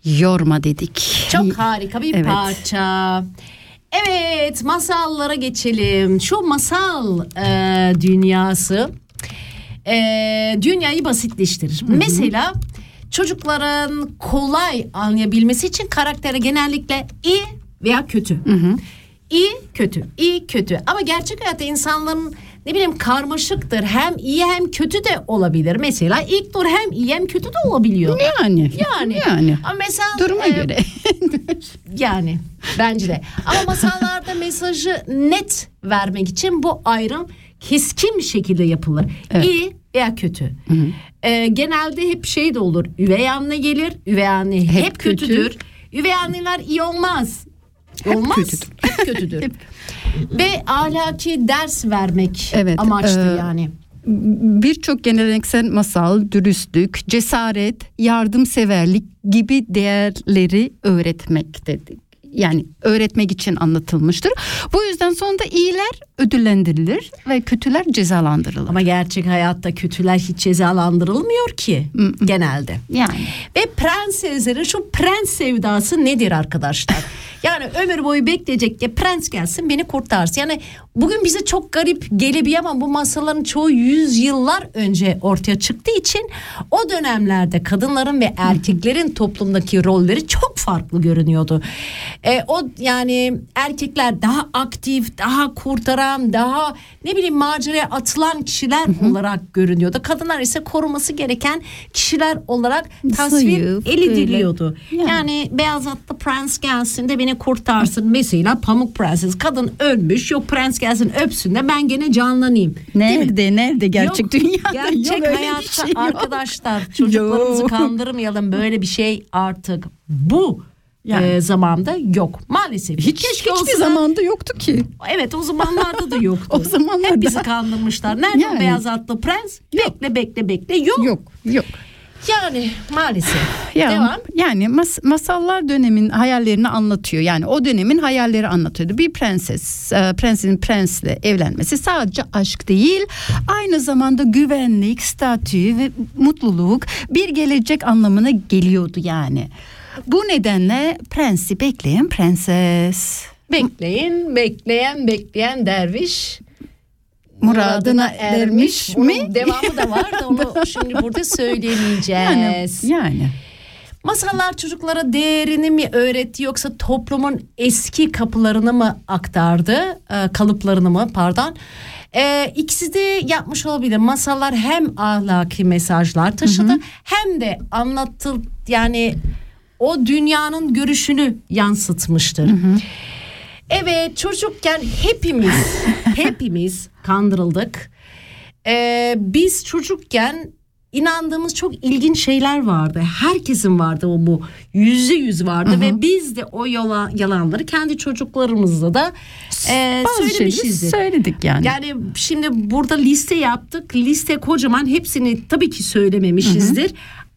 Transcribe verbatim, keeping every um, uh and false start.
yorma dedik. Çok harika bir Evet. parça. Evet, masallara geçelim. Şu masal e, dünyası e, dünyayı basitleştirir. Hı hı. Mesela çocukların kolay anlayabilmesi için karaktere genellikle iyi veya kötü. Hı hı. İyi, kötü, iyi, kötü. Ama gerçek hayatta insanların ne bileyim karmaşıktır. Hem iyi hem kötü de olabilir. Mesela ilk dur hem iyi hem kötü de olabiliyor. Yani. Yani. Yani. Ama mesela duruma e, göre. yani bence de. Ama masallarda mesajı net vermek için bu ayrım keskin bir şekilde yapılır. Evet. İyi veya kötü. Hı hı. E, genelde hep şey de olur. Üvey anne gelir. Üvey anne hep, hep kötüdür. Kötü. Üvey anneler iyi olmaz. Hep Olmaz. Kötüdür. Hep kötüdür. Hep. Ve ahlaki ders vermek evet, amaçlı e, yani. Birçok geleneksel masal, dürüstlük, cesaret, yardımseverlik gibi değerleri öğretmektedir. Yani öğretmek için anlatılmıştır. Bu yüzden sonunda iyiler ödüllendirilir ve kötüler cezalandırılır. Ama gerçek hayatta kötüler hiç cezalandırılmıyor ki Mm-mm. genelde. Yani. Ve prenseslerin şu prens sevdası nedir arkadaşlar? Yani ömür boyu bekleyecek ki prens gelsin beni kurtarsın. Yani bugün bize çok garip gelebiliyor ama bu masalların çoğu yüzyıllar önce ortaya çıktığı için o dönemlerde kadınların ve erkeklerin toplumdaki rolleri çok farklı görünüyordu. E, o yani erkekler daha aktif, daha kurtaran, daha ne bileyim maceraya atılan kişiler hı hı. olarak görünüyordu. Kadınlar ise koruması gereken kişiler olarak tasvir ediliyordu. Yani. yani beyaz atlı prens gelsin de beni kurtarsın. Mesela Pamuk Prenses, kadın ölmüş, yok prens gelsin öpsün de ben gene canlanayım. Nerede nerede gerçek yok, dünyada gerçek yok hayatta şey arkadaşlar çocuklarımızı yok. Kandırmayalım, böyle bir şey artık bu yani. e, zamanda yok maalesef. Hiç hiçbir olsa, zamanda yoktu ki. Evet, o zamanlarda da yoktu. O zamanlarda hep bizi kandırmışlar. Nerede yani. O beyaz atlı prens? Yok. Bekle bekle bekle yok. Yok yok. Yani maalesef. Ya, Devam. Yani mas- masallar dönemin hayallerini anlatıyor. Yani o dönemin hayalleri anlatıyordu. Bir prenses, e, prensin prensle evlenmesi sadece aşk değil, aynı zamanda güvenlik, statü ve mutluluk, bir gelecek anlamına geliyordu yani. Bu nedenle prensi bekleyen prenses. Bekleyin, bekleyen, bekleyen derviş muradına, muradına ermiş, ermiş mi? Bunun devamı da var da onu şimdi burada söyleyemeyeceğiz. Yani, yani. Masallar çocuklara değerini mi öğretti yoksa toplumun eski kapılarını mı aktardı, kalıplarını mı pardon. Ee, ikisi de yapmış olabilir. Masallar hem ahlaki mesajlar taşıdı, hı hı. hem de anlattı yani o dünyanın görüşünü yansıtmıştır. Hı hı. Evet, çocukken hepimiz hepimiz kandırıldık. Ee, biz çocukken inandığımız çok ilginç şeyler vardı. Herkesin vardı o bu. Yüzde yüz vardı. Hı hı. Ve biz de o yalan, yalanları kendi çocuklarımızla da e, söylemişizdir. Söyledik yani. Yani şimdi burada liste yaptık. Liste kocaman, hepsini tabii ki söylememişizdir. Hı hı.